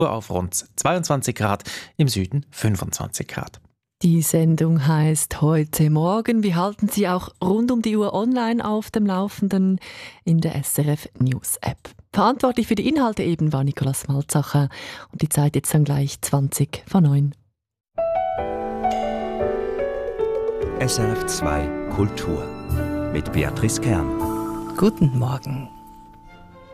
auf rund 22 Grad, im Süden 25 Grad. Die Sendung heisst «Heute Morgen». Wir halten Sie auch rund um die Uhr online auf dem Laufenden in der SRF News App. Verantwortlich für die Inhalte eben war Nicolas Malzacher. Und die Zeit jetzt dann gleich 20 vor 9. SRF 2 Kultur mit Beatrice Kern. Guten Morgen.